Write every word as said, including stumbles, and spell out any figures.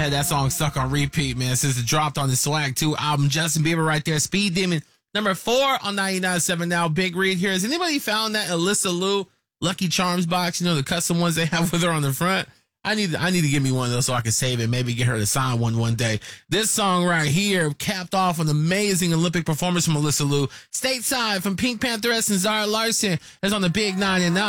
Had that song stuck on repeat, man, since it dropped on the Swag two album. Justin Bieber right there. Speed Demon, number four on ninety-nine point seven now. Big Read here. Has anybody found that Alyssa Lou Lucky Charms box? You know, the custom ones they have with her on the front? I need, I need to give me one of those so I can save it. Maybe get her to sign one one day. This song right here capped off an amazing Olympic performance from Alyssa Lou. Stateside from Pink Pantheress and Zara Larson is on the Big nine and nine.